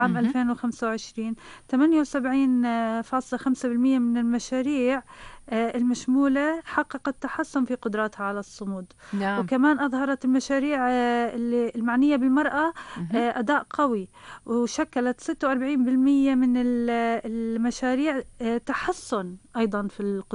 عام اهم. 2025 78.5% من المشاريع المشمولة حققت تحسن في قدراتها على الصمود. نعم. وكمان أظهرت المشاريع المعنية بالمرأة اهم. أداء قوي، وشكلت 46% من المشاريع تحسن أيضا في القدرات